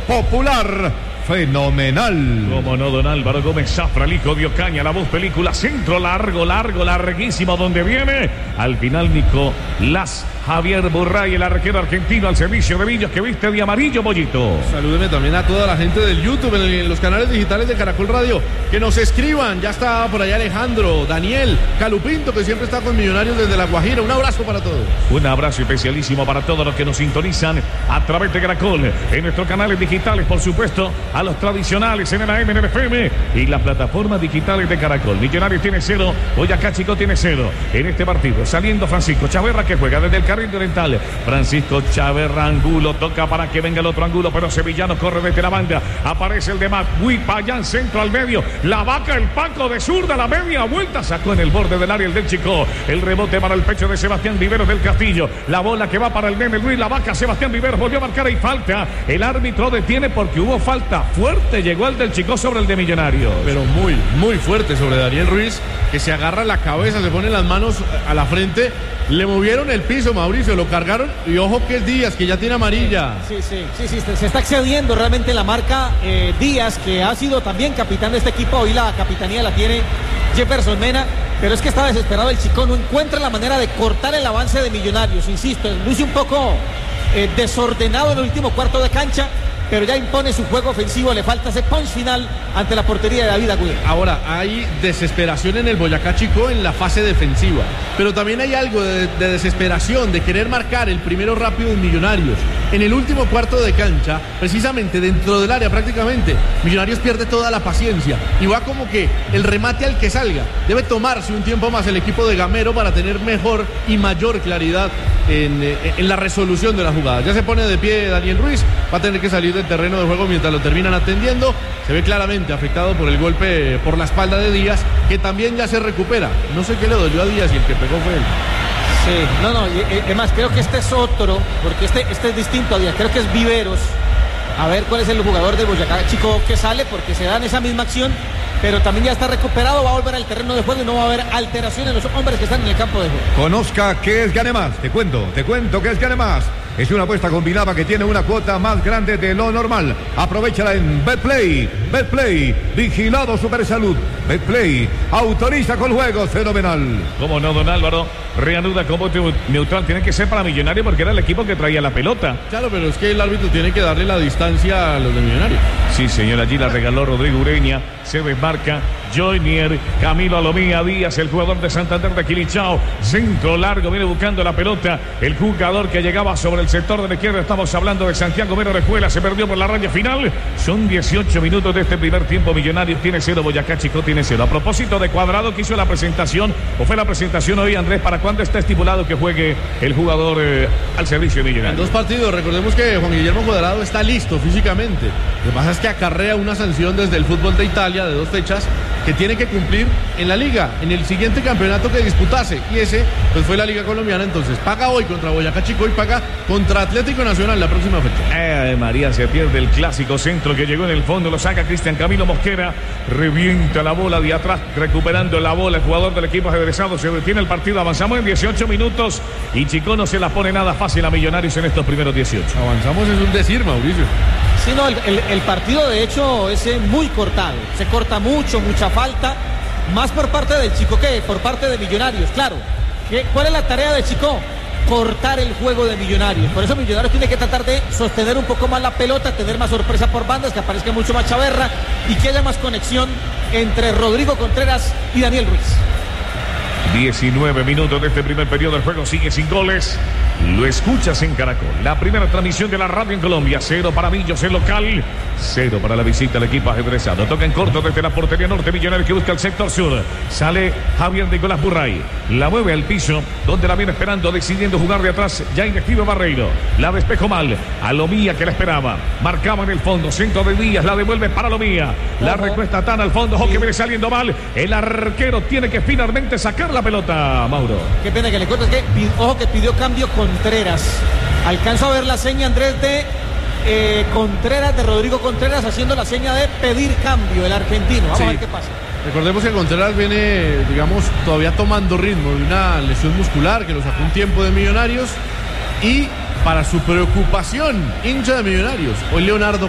popular, fenomenal. Como no, don Álvaro Gómez Zafra, el hijo de Ocaña, la voz película, centro larguísimo, donde viene al final Nicolás Javier Burray, el arquero argentino al servicio de Villos, que viste de amarillo, Bollito. Salúdeme también a toda la gente del YouTube, en los canales digitales de Caracol Radio, que nos escriban. Ya está por allá Alejandro, Daniel, Calupinto, que siempre está con Millonarios desde La Guajira. Un abrazo para todos. Un abrazo especialísimo para todos los que nos sintonizan a través de Caracol, en nuestros canales digitales, por supuesto, a los tradicionales en el AM, en el FM y las plataformas digitales de Caracol. Millonarios tiene 0, Boyacá Chico tiene 0 en este partido. Saliendo Francisco Chaverra, que juega desde el carril oriental. Francisco Chaverra, Angulo, toca para que venga el otro Angulo, pero Sevillano corre desde la banda. Aparece el de Magui, Payán, centro al medio. La vaca, el Paco de zurda, la media vuelta, sacó en el borde del área el del Chico. El rebote para el pecho de Sebastián Viveros del Castillo. La bola que va para el nene Luis, la vaca, Sebastián Viveros volvió a marcar y falta. El árbitro detiene porque hubo falta fuerte. Llegó el del Chico sobre el de Millonarios. Pero muy fuerte sobre Daniel Ruiz, que se agarra la cabeza, se pone las manos a la frente. Le movieron el piso, Mauricio, lo cargaron y ojo que es Díaz, que ya tiene amarilla. Sí, se está excediendo realmente la marca Díaz, que ha sido también capitán de este equipo. Hoy la capitanía la tiene Jefferson Mena, pero es que está desesperado el Chico, no encuentra la manera de cortar el avance de Millonarios, insisto, luce un poco desordenado en el último cuarto de cancha, pero ya impone su juego ofensivo, le falta ese punch final ante la portería de David Agüero. Ahora, hay desesperación en el Boyacá Chico en la fase defensiva, pero también hay algo de desesperación, de querer marcar el primero rápido en Millonarios. En el último cuarto de cancha, precisamente dentro del área prácticamente, Millonarios pierde toda la paciencia y va como que el remate al que salga. Debe tomarse un tiempo más el equipo de Gamero para tener mejor y mayor claridad en la resolución de la jugada. Ya se pone de pie Daniel Ruiz, va a tener que salir del terreno de juego mientras lo terminan atendiendo. Se ve claramente afectado por el golpe por la espalda de Díaz, que también ya se recupera. No sé qué le dolió a Díaz y el que pegó fue él. Sí, es más, creo que este es otro, porque este es distinto a Díaz, creo que es Viveros. A ver cuál es el jugador de Boyacá Chico que sale, porque se dan esa misma acción, pero también ya está recuperado, va a volver al terreno de juego y no va a haber alteración en los hombres que están en el campo de juego. Conozca qué es Gane Más, te cuento qué es Gane Más. Es una apuesta combinada que tiene una cuota más grande de lo normal. Aprovechala en Betplay. Betplay, vigilado Supersalud. Betplay, autoriza con juegos, fenomenal. Como no, don Álvaro, reanuda como neutral. Tiene que ser para Millonarios porque era el equipo que traía la pelota. Claro, pero es que el árbitro tiene que darle la distancia a los de Millonarios. Sí, señor, allí la regaló Rodrigo Ureña. Se desmarca Joynier, Camilo Alomía Díaz, el jugador de Santander de Quilichao. Centro largo, viene buscando la pelota. El jugador que llegaba sobre el sector de la izquierda, estamos hablando de Santiago Mero Orejuela, se perdió por la raya final. Son 18 minutos de este primer tiempo. Millonarios tiene 0, Boyacá Chico tiene 0. A propósito de Cuadrado, que hizo la presentación, o fue la presentación hoy, Andrés, ¿para cuándo está estipulado que juegue el jugador al servicio de Millonarios? En 2 partidos, recordemos que Juan Guillermo Cuadrado está listo físicamente. Lo que pasa es que acarrea una sanción desde el fútbol de Italia de 2 fechas que tiene que cumplir en la liga, en el siguiente campeonato que disputase, y ese pues fue la Liga Colombiana. Entonces paga hoy contra Boyacá Chico y paga contra Atlético Nacional la próxima fecha. María, se pierde el clásico centro que llegó en el fondo, lo saca Cristian Camilo Mosquera, revienta la bola de atrás, recuperando la bola el jugador del equipo ajedrezado, se detiene el partido, avanzamos en 18 minutos y Chico no se la pone nada fácil a Millonarios en estos primeros 18. Avanzamos es un decir, Mauricio. Sí, no, el partido de hecho es muy cortado, se corta mucha falta, más por parte del Chico que por parte de Millonarios, claro. ¿Cuál es la tarea de Chico? Cortar el juego de Millonarios. Por eso Millonarios tiene que tratar de sostener un poco más la pelota, tener más sorpresa por bandas, que aparezca mucho más Chaverra y que haya más conexión entre Rodrigo Contreras y Daniel Ruiz. 19 minutos de este primer periodo, el juego sigue sin goles. Lo escuchas en Caracol, la primera transmisión de la radio en Colombia. 0 para Millos, el local, 0 para la visita al equipo ajedrezado. Toca en corto desde la portería norte, Millonarios que busca el sector sur. Sale Javier Nicolás Burray, la mueve al piso, donde la viene esperando, decidiendo jugar de atrás, ya inactivo Barreiro. La despejó mal, a Lomía que la esperaba, marcaba en el fondo, centro de Díaz, la devuelve para Lomía. La recuesta tan al fondo, que viene saliendo mal. El arquero tiene que finalmente sacar la pelota, Mauro. Qué pena que le cortes, que ojo que pidió cambio Contreras. Alcanzo a ver la seña, Andrés, de Contreras, de Rodrigo Contreras, haciendo la seña de pedir cambio, el argentino. Vamos a ver qué pasa. Recordemos que Contreras viene, digamos, todavía tomando ritmo de una lesión muscular que lo sacó un tiempo de Millonarios, y para su preocupación, hincha de Millonarios, hoy Leonardo